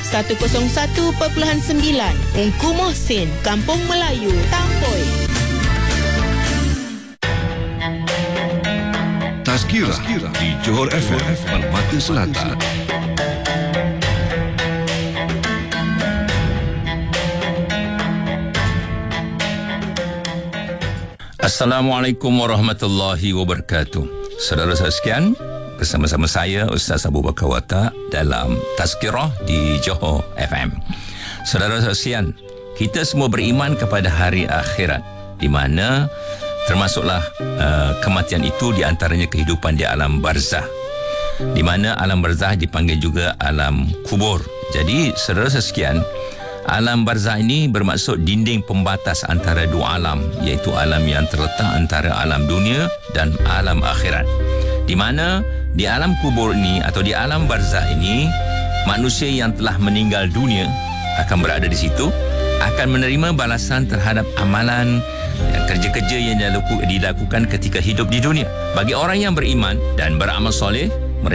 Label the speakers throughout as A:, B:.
A: 101.9 Engku Mohsin, Kampung Melayu, Tampoi.
B: Tazkirah di Johor FM Permata Selatan.
C: Assalamualaikum warahmatullahi wabarakatuh. Saudara sekalian, bersama-sama saya Ustaz Abu Bakar Watak dalam Tazkirah di Johor FM. Saudara sekalian, kita semua beriman kepada hari akhirat, di mana termasuklah kematian itu di antaranya kehidupan di alam barzah, di mana alam barzah dipanggil juga alam kubur. Jadi saudara sekalian, alam barzah ini bermaksud dinding pembatas antara dua alam, iaitu alam yang terletak antara alam dunia dan alam akhirat. Di mana di alam kubur ini atau di alam barzah ini, manusia yang telah meninggal dunia akan berada di situ, akan menerima balasan terhadap amalan kerja-kerja yang dilakukan ketika hidup di dunia. Bagi orang yang beriman dan beramal soleh,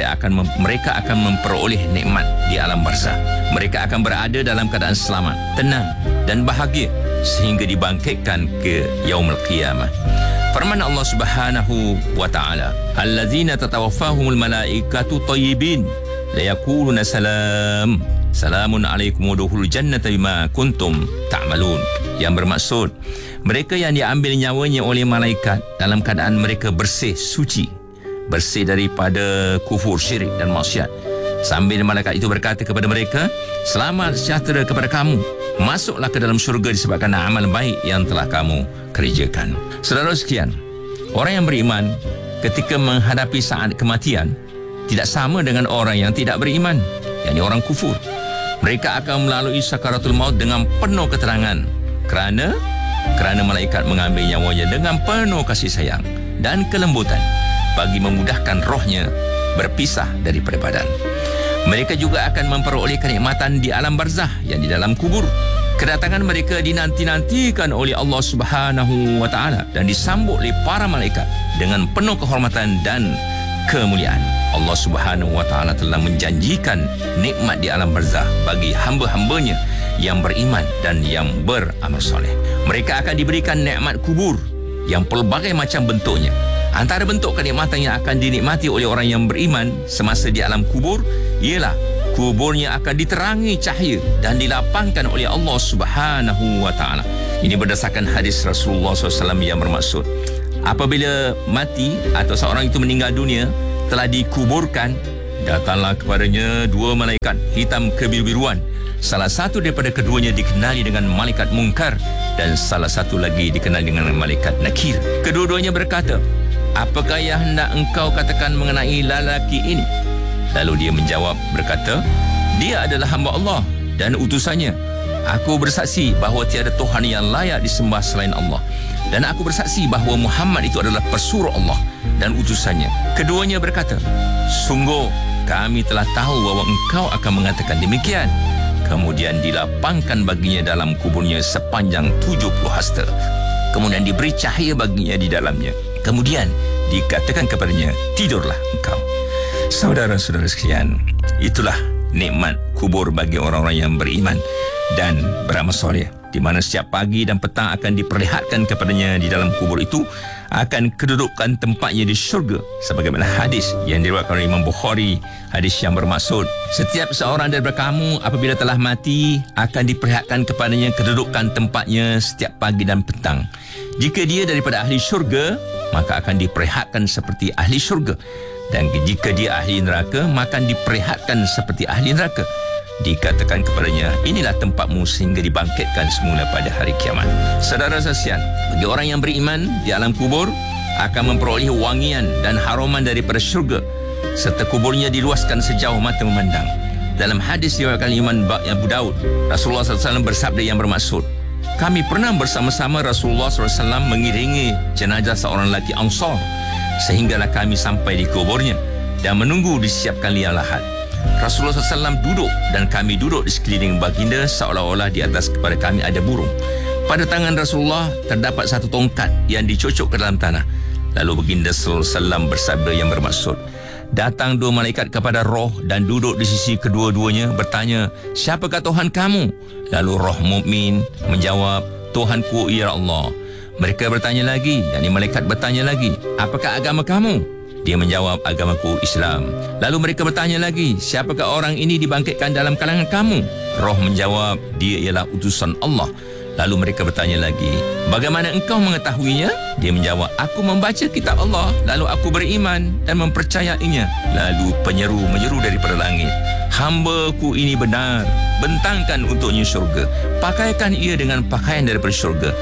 C: mereka akan memperoleh nikmat di alam barzah. Mereka akan berada dalam keadaan selamat, tenang dan bahagia sehingga dibangkitkan ke yaumul qiyamah. Firman Allah Subhanahu wa taala, "Allazina tatawaffahumul malaikatu thayyibin la yaquluna salam. Salamun alaikum udkhulul jannata bima kuntum ta'malun." Yang bermaksud, mereka yang diambil nyawanya oleh malaikat dalam keadaan mereka bersih, suci, bersih daripada kufur, syirik dan maksiat. Sambil malaikat itu berkata kepada mereka, "Selamat sejahtera kepada kamu. Masuklah ke dalam syurga disebabkan amal baik yang telah kamu kerjakan." Saudara sekalian, orang yang beriman ketika menghadapi saat kematian tidak sama dengan orang yang tidak beriman, yakni orang kufur. Mereka akan melalui sakaratul maut dengan penuh keterangan kerana malaikat mengambil nyawanya dengan penuh kasih sayang dan kelembutan bagi memudahkan rohnya berpisah daripada badan. Mereka juga akan memperoleh kenikmatan di alam barzah yang di dalam kubur. Kedatangan mereka dinanti-nantikan oleh Allah Subhanahu wa taala dan disambut oleh para malaikat dengan penuh kehormatan dan kemuliaan. Allah Subhanahu wa taala telah menjanjikan nikmat di alam barzah bagi hamba-hambanya yang beriman dan yang beramal soleh. Mereka akan diberikan nikmat kubur yang pelbagai macam bentuknya. Antara bentuk kenikmatan yang akan dinikmati oleh orang yang beriman semasa di alam kubur ialah kuburnya akan diterangi cahaya dan dilapangkan oleh Allah Subhanahu wa taala. Ini berdasarkan hadis Rasulullah SAW yang bermaksud, apabila mati atau seorang itu meninggal dunia telah dikuburkan, datanglah kepadanya dua malaikat hitam kebiru-biruan. Salah satu daripada keduanya dikenali dengan malaikat Munkar dan salah satu lagi dikenali dengan malaikat Nakir. Kedua-duanya berkata, "Apakah yang hendak engkau katakan mengenai lelaki ini?" Lalu dia menjawab berkata, "Dia adalah hamba Allah dan utusannya. Aku bersaksi bahawa tiada Tuhan yang layak disembah selain Allah. Dan aku bersaksi bahawa Muhammad itu adalah pesuruh Allah dan utusannya." Keduanya berkata, "Sungguh kami telah tahu bahawa engkau akan mengatakan demikian." Kemudian dilapangkan baginya dalam kuburnya sepanjang 70 hasta. Kemudian diberi cahaya baginya di dalamnya. Kemudian dikatakan kepadanya, "Tidurlah engkau." Saudara-saudara sekalian, itulah nikmat kubur bagi orang-orang yang beriman dan beramal soleh, di mana setiap pagi dan petang akan diperlihatkan kepadanya di dalam kubur itu akan kedudukan tempatnya di syurga, sebagaimana hadis yang diriwayatkan oleh Imam Bukhari. Hadis yang bermaksud, setiap seorang daripada kamu apabila telah mati akan diperlihatkan kepadanya kedudukan tempatnya setiap pagi dan petang. Jika dia daripada ahli syurga, maka akan diperlihatkan seperti ahli syurga, dan jika dia ahli neraka, maka akan diperlihatkan seperti ahli neraka. Dikatakan kepadanya, "Inilah tempatmu sehingga dibangkitkan semula pada hari kiamat." Saudara sekalian, bagi orang yang beriman di alam kubur akan memperoleh wangian dan haruman daripada syurga, serta kuburnya diluaskan sejauh mata memandang. Dalam hadis diriwayatkan Imam Abu Daud, Rasulullah SAW bersabda yang bermaksud, "Kami pernah bersama-sama Rasulullah SAW mengiringi jenazah seorang lelaki Ansar sehinggalah kami sampai di kuburnya dan menunggu disiapkan liang lahat. Rasulullah SAW duduk dan kami duduk di sekeliling baginda seolah-olah di atas kepada kami ada burung. Pada tangan Rasulullah terdapat satu tongkat yang dicocok ke dalam tanah. Lalu baginda SAW bersabda yang bermaksud, Datang dua malaikat kepada roh dan duduk di sisi kedua-duanya, bertanya, siapakah Tuhan kamu? Lalu roh mukmin menjawab, Tuhanku ialah Allah. Mereka bertanya lagi, yakni malaikat bertanya lagi, apakah agama kamu? Dia menjawab, agamaku Islam. Lalu mereka bertanya lagi, siapakah orang ini dibangkitkan dalam kalangan kamu? Roh menjawab, dia ialah utusan Allah. Lalu mereka bertanya lagi, bagaimana engkau mengetahuinya? Dia menjawab, aku membaca kitab Allah, lalu aku beriman dan mempercayainya. Lalu penyeru menyeru daripada langit, hamba-Ku ini benar, bentangkan untuknya syurga, pakaikan ia dengan pakaian daripada syurga,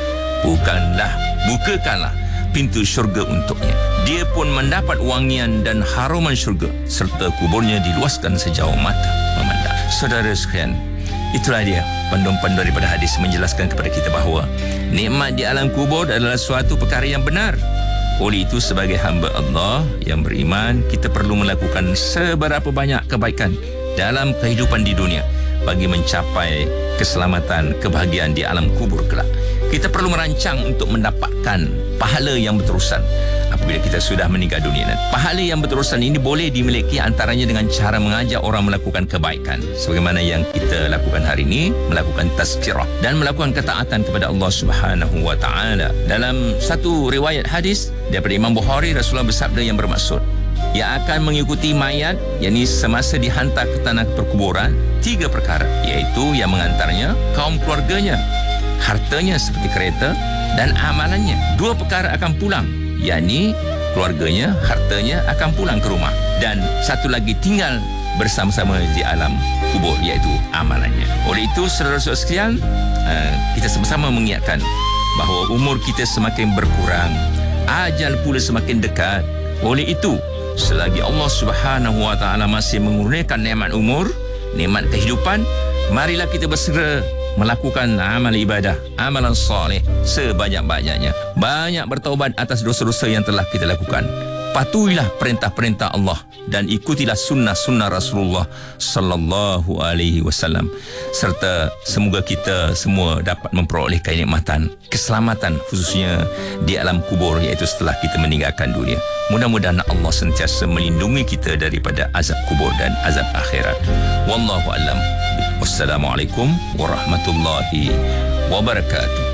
C: bukakanlah pintu syurga untuknya. Dia pun mendapat wangian dan haruman syurga, serta kuburnya diluaskan sejauh mata memandang. Saudara sekalian, itulah dia panduan-panduan daripada hadis menjelaskan kepada kita bahawa nikmat di alam kubur adalah suatu perkara yang benar. Oleh itu, sebagai hamba Allah yang beriman, kita perlu melakukan seberapa banyak kebaikan dalam kehidupan di dunia bagi mencapai keselamatan, kebahagiaan di alam kubur kelak. Kita perlu merancang untuk mendapatkan pahala yang berterusan apabila kita sudah meninggal dunia. Dan pahala yang berterusan ini boleh dimiliki antaranya dengan cara mengajak orang melakukan kebaikan, sebagaimana yang kita lakukan hari ini, melakukan tazkirah dan melakukan ketaatan kepada Allah Subhanahu wa taala. Dalam satu riwayat hadis daripada Imam Bukhari, Rasulullah bersabda yang bermaksud, yang akan mengikuti mayat, yakni semasa dihantar ke tanah perkuburan, 3 perkara, iaitu yang mengantarnya, kaum keluarganya, hartanya seperti kereta, dan amalannya. 2 perkara akan pulang, yakni keluarganya, hartanya akan pulang ke rumah, dan satu lagi tinggal bersama-sama di alam kubur, iaitu amalannya. Oleh itu, saudara-saudara sekalian, kita sama-sama mengingatkan bahawa umur kita semakin berkurang, ajal pula semakin dekat. Oleh itu, selagi Allah Subhanahu wa taala masih mengurniakan nikmat umur, nikmat kehidupan, marilah kita bersegera melakukan amal ibadah, amalan soleh sebanyak-banyaknya. Banyak bertaubat atas dosa-dosa yang telah kita lakukan. Patuhilah perintah-perintah Allah dan ikutilah sunnah-sunnah Rasulullah sallallahu alaihi wasallam, serta semoga kita semua dapat memperoleh kenikmatan, keselamatan khususnya di alam kubur, iaitu setelah kita meninggalkan dunia. Mudah-mudahan Allah sentiasa melindungi kita daripada azab kubur dan azab akhirat. Wallahu a'lam. Wassalamualaikum warahmatullahi wabarakatuh.